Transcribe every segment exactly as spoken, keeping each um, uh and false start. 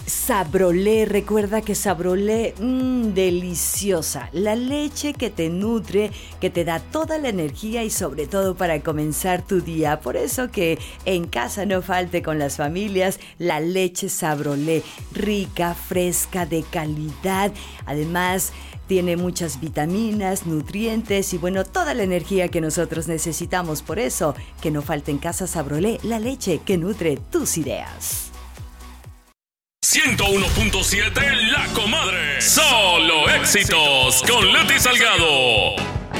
Sabrolé, recuerda que Sabrolé, mmm, deliciosa. La leche que te nutre, que te da toda la energía y sobre todo para comenzar tu día. Por eso que en casa no falte con las familias la leche Sabrolé. Rica, fresca, de calidad. Además, tiene muchas vitaminas, nutrientes y bueno, toda la energía que nosotros necesitamos. Por eso, que no falte en casa Sabrolé, la leche que nutre tus ideas. ciento uno punto siete La Comadre. Solo éxitos con Leti Salgado.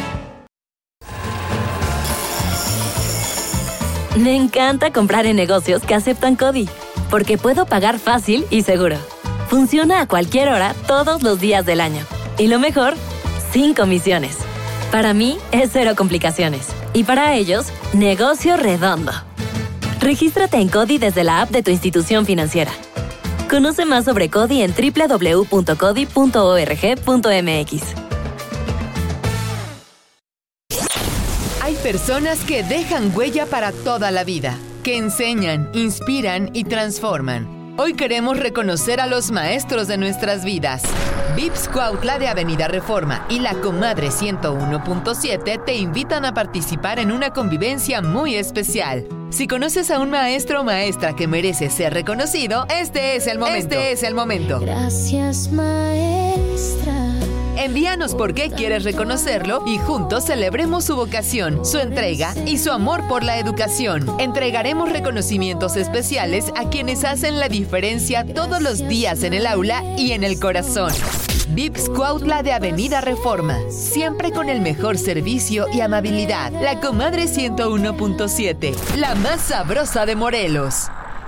Me encanta comprar en negocios que aceptan CODI, porque puedo pagar fácil y seguro. Funciona a cualquier hora, todos los días del año. Y lo mejor, sin comisiones. Para mí, es cero complicaciones. Y para ellos, negocio redondo. Regístrate en CODI desde la app de tu institución financiera. Conoce más sobre CODI en doble u doble u doble u punto codi punto org punto m x. Hay personas que dejan huella para toda la vida, que enseñan, inspiran y transforman. Hoy queremos reconocer a los maestros de nuestras vidas. Vips Cuautla de Avenida Reforma y La Comadre ciento uno punto siete te invitan a participar en una convivencia muy especial. Si conoces a un maestro o maestra que merece ser reconocido, este es el momento. Este es el momento. Gracias, maestra. Envíanos por qué quieres reconocerlo y juntos celebremos su vocación, su entrega y su amor por la educación. Entregaremos reconocimientos especiales a quienes hacen la diferencia todos los días en el aula y en el corazón. Vips Cuautla de Avenida Reforma, siempre con el mejor servicio y amabilidad. La Comadre ciento uno punto siete, la más sabrosa de Morelos.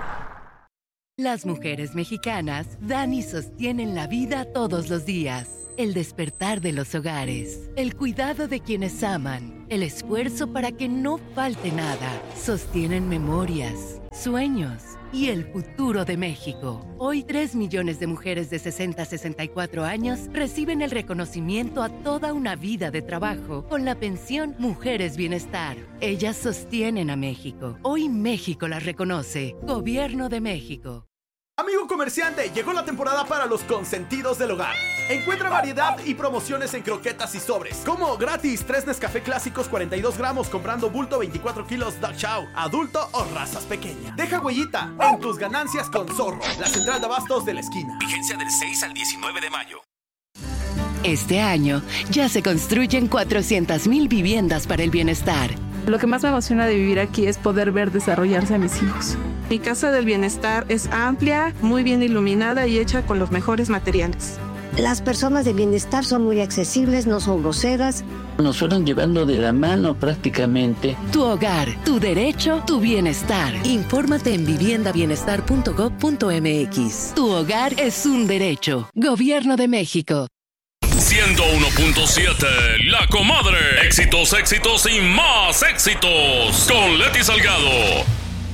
Las mujeres mexicanas dan y sostienen la vida todos los días. El despertar de los hogares, el cuidado de quienes aman, el esfuerzo para que no falte nada, sostienen memorias, sueños y el futuro de México. Hoy, tres millones de mujeres de sesenta a sesenta y cuatro años reciben el reconocimiento a toda una vida de trabajo con la pensión Mujeres Bienestar. Ellas sostienen a México. Hoy México las reconoce. Gobierno de México. Amigo comerciante, llegó la temporada para los consentidos del hogar. Encuentra variedad y promociones en croquetas y sobres. Como gratis, tres Nescafé clásicos cuarenta y dos gramos comprando bulto veinticuatro kilos Dog Chow, adulto o razas pequeñas. Deja huellita en tus ganancias con Zorro, la central de abastos de la esquina. Vigencia del seis al diecinueve de mayo. Este año ya se construyen cuatrocientas mil viviendas para el bienestar. Lo que más me emociona de vivir aquí es poder ver desarrollarse a mis hijos. Mi casa del bienestar es amplia, muy bien iluminada y hecha con los mejores materiales. Las personas de bienestar son muy accesibles, no son groseras. Nos fueron llevando de la mano prácticamente. Tu hogar, tu derecho, tu bienestar. Infórmate en vivienda bienestar punto gob punto m x. Tu hogar es un derecho. Gobierno de México. ciento uno punto siete La Comadre. Éxitos, éxitos y más éxitos con Leti Salgado.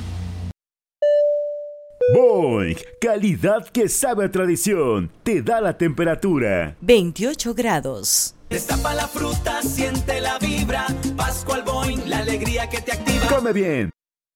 Boing, calidad que sabe a tradición. Te da la temperatura. veintiocho grados. Destapa la fruta, siente la vibra. Pascual Boing, la alegría que te activa. Come bien,